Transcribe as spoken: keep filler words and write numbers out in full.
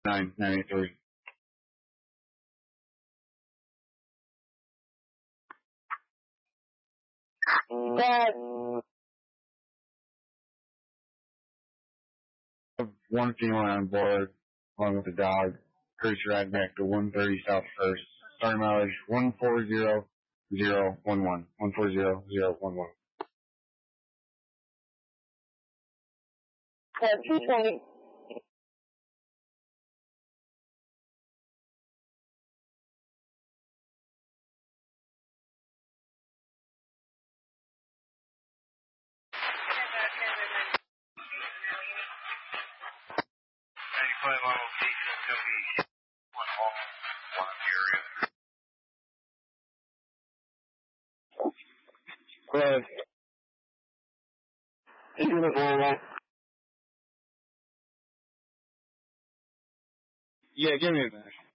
nine ninety-three. Dad. One female on board, along with the dog. Cruise ride back to one thirty South First. Starting mileage one four zero zero one one. one four zero zero one one. Uh, two twenty. ninety-five on location, it's going to be one home, one in the area. Right. Uniform. Yeah, give me a minute.